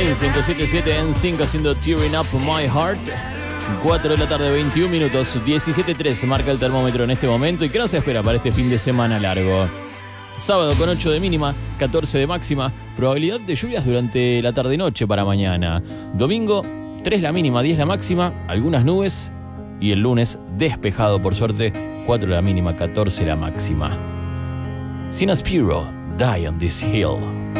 107.7 en 5 haciendo Tearing Up My Heart. 4 de la tarde, 21 minutos, 17.3 marca el termómetro en este momento. ¿Y qué nos espera para este fin de semana largo? Sábado con 8 de mínima, 14 de máxima. Probabilidad de lluvias durante la tarde-noche para mañana. Domingo, 3 la mínima, 10 la máxima. Algunas nubes. Y el lunes, despejado por suerte, 4 la mínima, 14 la máxima. Sinaspiro, Die on This Hill.